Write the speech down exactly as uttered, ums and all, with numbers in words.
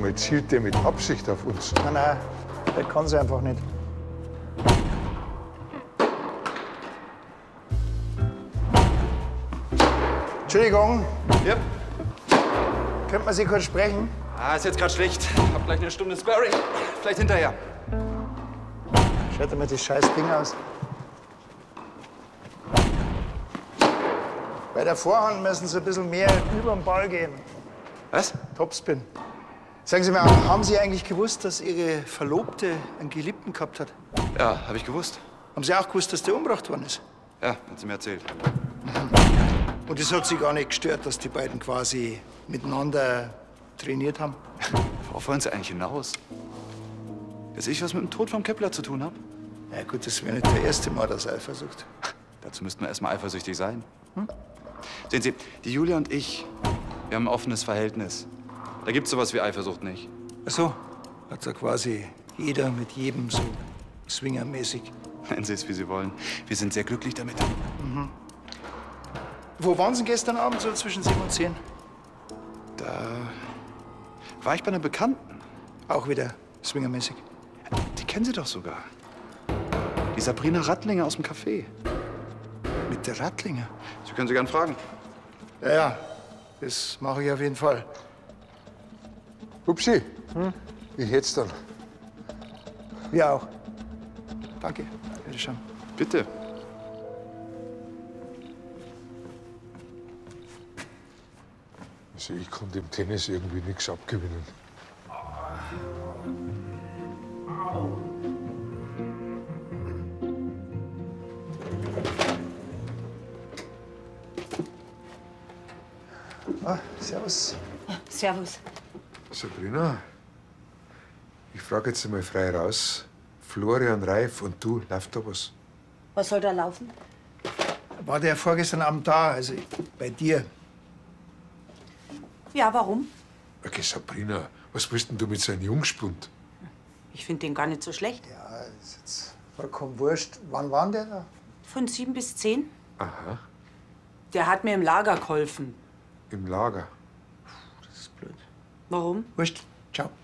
mal, zielt der mit Absicht auf uns? Nein, nein, das kann sie einfach nicht. Entschuldigung, Ja. könnte man Sie kurz sprechen? Ah, ist jetzt gerade schlecht. Hab gleich eine Stunde Sparring. Vielleicht hinterher. Schaut dir mal das scheiß Ding aus. Bei der Vorhand müssen Sie ein bisschen mehr über den Ball gehen. Was? Topspin. Sagen Sie mir, haben Sie eigentlich gewusst, dass Ihre Verlobte einen Geliebten gehabt hat? Ja, habe ich gewusst. Haben Sie auch gewusst, dass der umgebracht worden ist? Ja, hat sie mir erzählt. Und es hat Sie gar nicht gestört, dass die beiden quasi miteinander trainiert haben? Worauf wollen Sie eigentlich hinaus? Dass ich was mit dem Tod vom Kepler zu tun habe? Ja gut, das wäre nicht der erste Mal, dass er Eifersucht. Dazu müssten wir erst mal eifersüchtig sein. Hm? Sehen Sie, die Julia und ich, wir haben ein offenes Verhältnis. Da gibt's sowas wie Eifersucht nicht. Ach so, hat ja quasi jeder mit jedem so swingermäßig. Nennen Sie es, wie Sie wollen. Wir sind sehr glücklich damit. Mhm. Wo waren Sie gestern Abend so zwischen sieben und zehn? Da war ich bei einer Bekannten. Auch wieder swingermäßig. Die kennen Sie doch sogar. Die Sabrina Rattlinger aus dem Café. Mit der Rattlinger? Sie können sie gern fragen. Ja, ja, das mache ich auf jeden Fall. Hupsi, hm? Ich hätt's dann. Wir auch. Danke. Bitte schön. Bitte. Also ich kann dem Tennis irgendwie nichts abgewinnen. Ah, servus. Servus. Sabrina, ich frage jetzt einmal frei raus. Florian Reif und du, läuft da was? Was soll da laufen? War der vorgestern Abend da, also bei dir? Ja, warum? Okay, Sabrina, was willst denn du mit so einem Jungspund? Ich finde den gar nicht so schlecht. Ja, ist jetzt vollkommen wurscht. Wann war denn der da? Von sieben bis zehn. Aha, Der hat mir im Lager geholfen. im Lager. Das ist blöd. Warum? Wurscht. Ciao.